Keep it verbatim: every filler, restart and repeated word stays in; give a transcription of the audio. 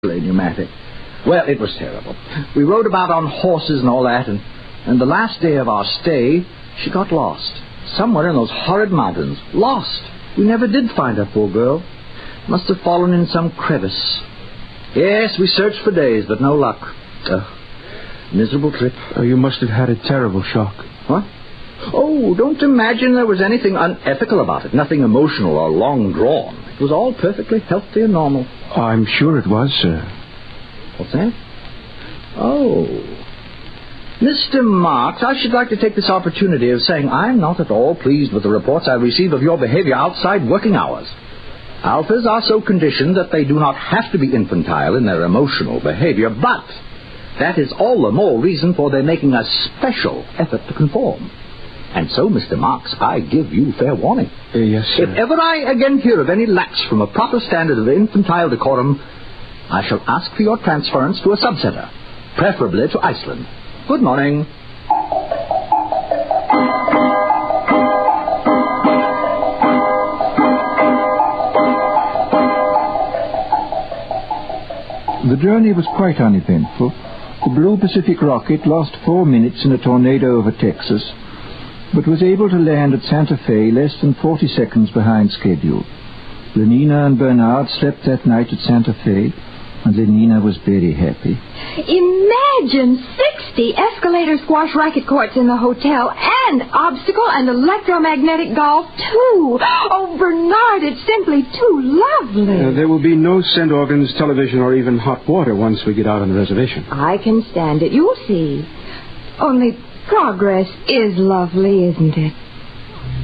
pneumatic. Well, it was terrible. We rode about on horses and all that, and, and the last day of our stay, she got lost. Somewhere in those horrid mountains. Lost. We never did find her, poor girl. Must have fallen in some crevice. Yes, we searched for days, but no luck. Ugh. Miserable trip. Oh, you must have had a terrible shock. What? Oh, don't imagine there was anything unethical about it. Nothing emotional or long drawn. It was all perfectly healthy and normal. I'm sure it was, sir. What's that? Oh. Mister Marks, I should like to take this opportunity of saying I'm not at all pleased with the reports I receive of your behavior outside working hours. Alphas are so conditioned that they do not have to be infantile in their emotional behavior, but that is all the more reason for their making a special effort to conform. And so, Mister Marks, I give you fair warning. Uh, yes, sir. If ever I again hear of any lapse from a proper standard of infantile decorum, I shall ask for your transference to a subcenter, preferably to Iceland. Good morning. The journey was quite uneventful. The Blue Pacific rocket lost four minutes in a tornado over Texas, but was able to land at Santa Fe less than forty seconds behind schedule. Lenina and Bernard slept that night at Santa Fe, and Lenina was very happy. Imagine sixty escalator squash racket courts in the hotel, and obstacle and electromagnetic golf, too. Oh, Bernard, it's simply too lovely. Uh, there will be no scent organs, television, or even hot water once we get out on the reservation. I can stand it. You'll see. Only progress is lovely, isn't it?